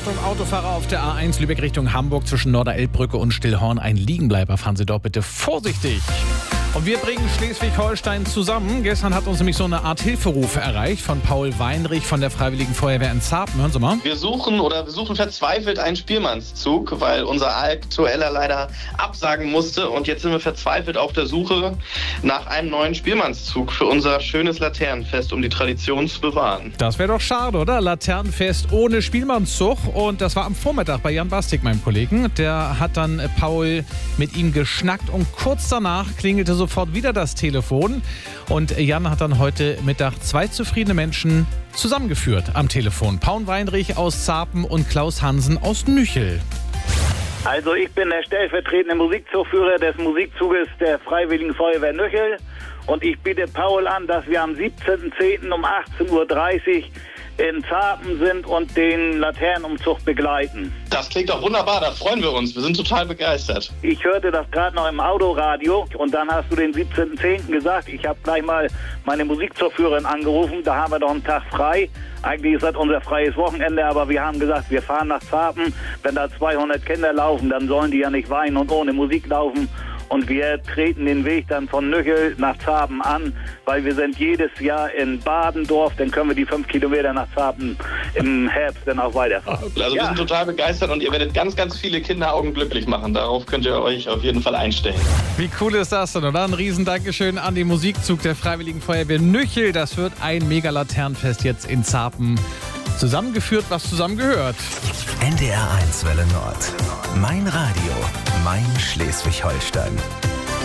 Achtung, Autofahrer auf der A1 Lübeck Richtung Hamburg zwischen Norderelbbrücke und Stillhorn. Ein Liegenbleiber, fahren Sie dort bitte vorsichtig. Und wir bringen Schleswig-Holstein zusammen. Gestern hat uns nämlich so eine Art Hilferuf erreicht von Paul Weinrich von der Freiwilligen Feuerwehr in Zarpen. Hören Sie mal. Wir suchen verzweifelt einen Spielmannszug, weil unser aktueller leider absagen musste. Und jetzt sind wir verzweifelt auf der Suche nach einem neuen Spielmannszug für unser schönes Laternenfest, um die Tradition zu bewahren. Das wäre doch schade, oder? Laternenfest ohne Spielmannszug. Und das war am Vormittag bei Jan Bastik, meinem Kollegen. Der hat dann Paul mit ihm geschnackt und kurz danach klingelte sofort wieder das Telefon. Und Jan hat dann heute Mittag 2 zufriedene Menschen zusammengeführt am Telefon. Paul Weinrich aus Zarpen und Klaus Hansen aus Nüchel. Also ich bin der stellvertretende Musikzugführer des Musikzuges der Freiwilligen Feuerwehr Nüchel und ich biete Paul an, dass wir am 17.10. um 18.30 Uhr in Zarpen sind und den Laternenumzug begleiten. Das klingt doch wunderbar, da freuen wir uns. Wir sind total begeistert. Ich hörte das gerade noch im Autoradio und dann hast du den 17.10. gesagt. Ich habe gleich mal meine Musikzugführerin angerufen, da haben wir doch einen Tag frei. Eigentlich ist das unser freies Wochenende, aber wir haben gesagt, wir fahren nach Zarpen. Wenn da 200 Kinder laufen, dann sollen die ja nicht weinen und ohne Musik laufen. Und wir treten den Weg dann von Nüchel nach Zarpen an, weil wir sind jedes Jahr in Badendorf, dann können wir die 5 Kilometer nach Zarpen im Herbst dann auch weiterfahren. Also wir sind total begeistert und ihr werdet ganz, ganz viele Kinderaugen glücklich machen. Darauf könnt ihr euch auf jeden Fall einstellen. Wie cool ist das denn, oder? Ein Riesen-Dankeschön an den Musikzug der Freiwilligen Feuerwehr Nüchel. Das wird ein Mega-Laternenfest jetzt in Zarpen. Zusammengeführt, was zusammengehört. NDR 1 Welle Nord. Mein Radio, mein Schleswig-Holstein.